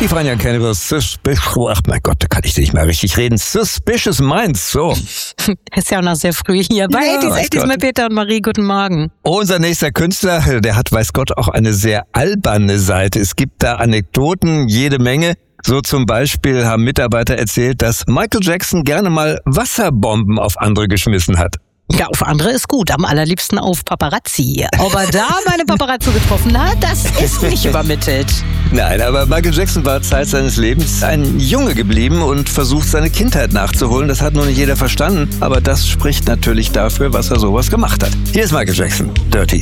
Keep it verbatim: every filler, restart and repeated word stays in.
Die Fania Cannibals, Suspicious, ach mein Gott, da kann ich nicht mehr richtig reden. Suspicious Minds, so. Ist ja auch noch sehr früh hier. Bei Ja, Eighties, weiß Eighties Gott. mit Peter und Marie, guten Morgen. Unser nächster Künstler, der hat, weiß Gott, auch eine sehr alberne Seite. Es gibt da Anekdoten, jede Menge. So zum Beispiel haben Mitarbeiter erzählt, dass Michael Jackson gerne mal Wasserbomben auf andere geschmissen hat. Ja, auf andere ist gut, am allerliebsten auf Paparazzi. Ob er da meine Paparazzi getroffen hat, das ist nicht übermittelt. Nein, aber Michael Jackson war Zeit seines Lebens ein Junge geblieben und versucht, seine Kindheit nachzuholen. Das hat nur nicht jeder verstanden, aber das spricht natürlich dafür, was er sowas gemacht hat. Hier ist Michael Jackson, Dirty.